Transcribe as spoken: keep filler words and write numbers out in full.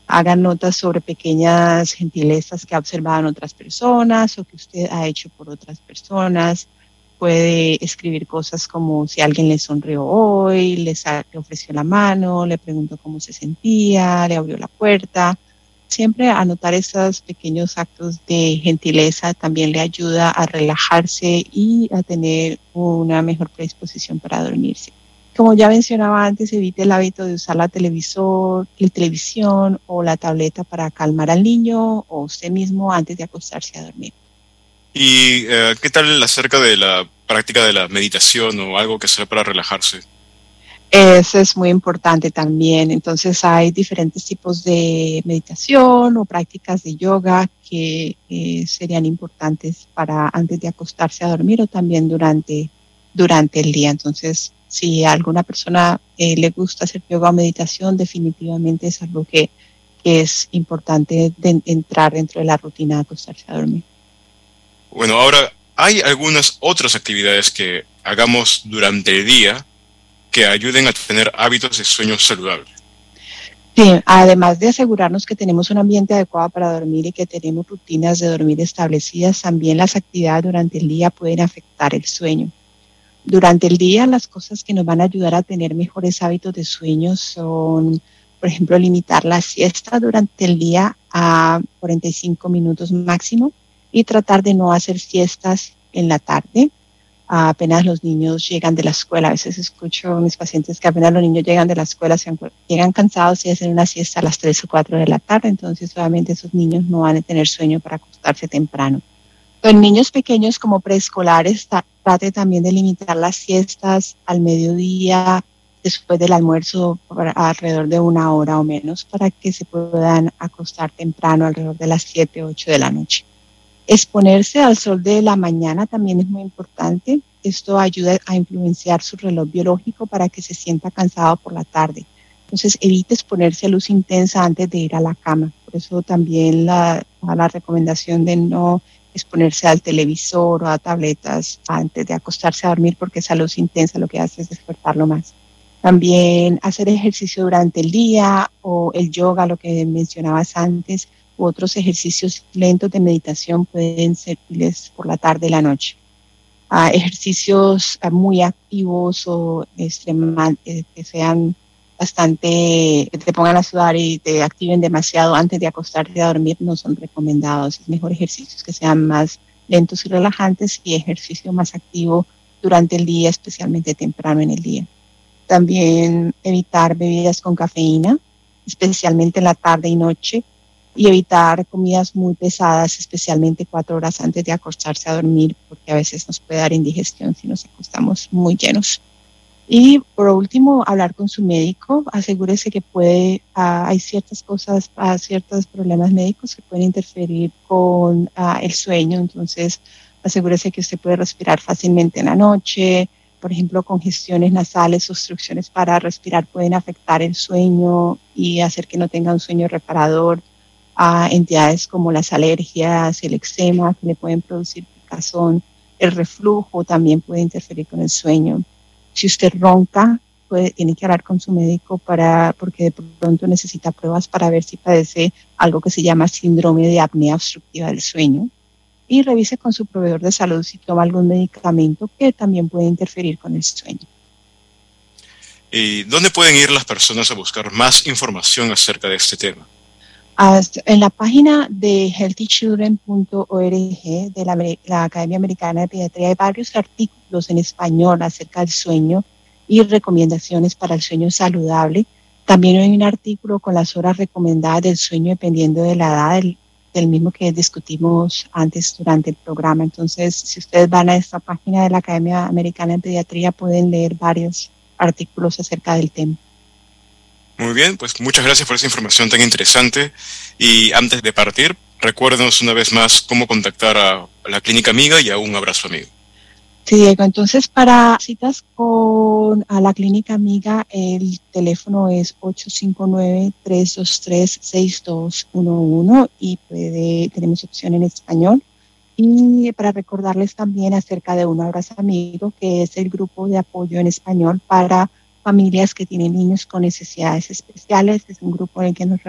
Hagan notas sobre pequeñas gentilezas que ha observado en otras personas o que usted ha hecho por otras personas. Puede escribir cosas como si alguien le sonrió hoy, le, le ofreció la mano, le preguntó cómo se sentía, le abrió la puerta. Siempre anotar esos pequeños actos de gentileza también le ayuda a relajarse y a tener una mejor predisposición para dormirse. Como ya mencionaba antes, evite el hábito de usar la televisor, la televisión o la tableta para calmar al niño o usted mismo antes de acostarse a dormir. ¿Y eh, qué tal acerca de la práctica de la meditación o algo que sea para relajarse? Eso es muy importante también. Entonces hay diferentes tipos de meditación o prácticas de yoga que eh, serían importantes para antes de acostarse a dormir o también durante, durante el día. Entonces, si a alguna persona eh, le gusta hacer yoga o meditación, definitivamente es algo que, que es importante de entrar dentro de la rutina de acostarse a dormir. Bueno, ahora hay algunas otras actividades que hagamos durante el día que ayuden a tener hábitos de sueño saludables. Sí, además de asegurarnos que tenemos un ambiente adecuado para dormir y que tenemos rutinas de dormir establecidas, también las actividades durante el día pueden afectar el sueño. Durante el día, las cosas que nos van a ayudar a tener mejores hábitos de sueño son, por ejemplo, limitar la siesta durante el día a cuarenta y cinco minutos máximo y tratar de no hacer siestas en la tarde. Apenas los niños llegan de la escuela. A veces escucho a mis pacientes que apenas los niños llegan de la escuela, se llegan cansados y hacen una siesta a las tres o cuatro de la tarde. Entonces, obviamente, esos niños no van a tener sueño para acostarse temprano. En niños pequeños como preescolares, trate también de limitar las siestas al mediodía, después del almuerzo, alrededor de una hora o menos, para que se puedan acostar temprano, alrededor de las siete o ocho de la noche. Exponerse al sol de la mañana también es muy importante. Esto ayuda a influenciar su reloj biológico para que se sienta cansado por la tarde. Entonces, evite exponerse a luz intensa antes de ir a la cama. Por eso también la, la recomendación de no exponerse al televisor o a tabletas antes de acostarse a dormir, porque esa luz intensa lo que hace es despertarlo más. También hacer ejercicio durante el día o el yoga, lo que mencionabas antes, u otros ejercicios lentos de meditación pueden servirles por la tarde y la noche. Uh, ejercicios uh, muy activos o extremal, eh, que sean bastante, que te pongan a sudar y te activen demasiado antes de acostarte a dormir no son recomendados. Es mejor ejercicios que sean más lentos y relajantes y ejercicio más activo durante el día, especialmente temprano en el día. También evitar bebidas con cafeína, especialmente en la tarde y noche, y evitar comidas muy pesadas, especialmente cuatro horas antes de acostarse a dormir, porque a veces nos puede dar indigestión si nos acostamos muy llenos. Y por último, hablar con su médico. Asegúrese que puede, uh, hay ciertas cosas, uh, ciertos problemas médicos que pueden interferir con uh, el sueño. Entonces, asegúrese que usted puede respirar fácilmente en la noche. Por ejemplo, congestiones nasales, obstrucciones para respirar pueden afectar el sueño y hacer que no tenga un sueño reparador. A entidades como las alergias, el eczema, que le pueden producir picazón, el reflujo también puede interferir con el sueño. Si usted ronca, puede, tiene que hablar con su médico para, porque de pronto necesita pruebas para ver si padece algo que se llama síndrome de apnea obstructiva del sueño. Y revise con su proveedor de salud si toma algún medicamento que también puede interferir con el sueño. ¿Y dónde pueden ir las personas a buscar más información acerca de este tema? En la página de healthy children punto org de la, la Academia Americana de Pediatría hay varios artículos en español acerca del sueño y recomendaciones para el sueño saludable. También hay un artículo con las horas recomendadas del sueño dependiendo de la edad del, del mismo que discutimos antes durante el programa. Entonces, si ustedes van a esta página de la Academia Americana de Pediatría, pueden leer varios artículos acerca del tema. Muy bien, pues muchas gracias por esa información tan interesante. Y antes de partir, recuérdenos una vez más cómo contactar a la Clínica Amiga y a Un Abrazo Amigo. Sí, Diego, entonces para citas con a la Clínica Amiga, el teléfono es ocho cinco nueve, tres dos tres, seis dos uno uno y puede, tenemos opción en español. Y para recordarles también acerca de Un Abrazo Amigo, que es el grupo de apoyo en español para familias que tienen niños con necesidades especiales. Es un grupo en el que nos